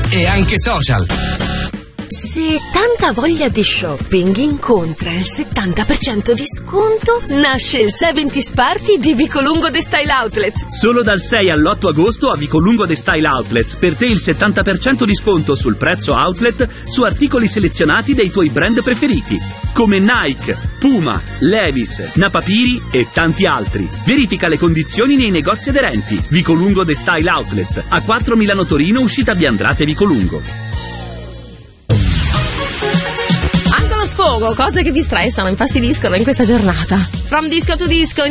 e anche social. Se tanta voglia di shopping incontra il 70% di sconto, nasce il 70s Party di Vicolungo The Style Outlets. Solo dal 6 all'8 agosto a Vicolungo The Style Outlets. Per te il 70% di sconto sul prezzo outlet su articoli selezionati dei tuoi brand preferiti, come Nike, Puma, Levi's, Napapiri e tanti altri. Verifica le condizioni nei negozi aderenti. Vicolungo The Style Outlets, a 4 Milano Torino, uscita Biandrate Vicolungo. Sfogo, cose che vi stressano, infastidiscono in questa giornata. From Disco to Disco.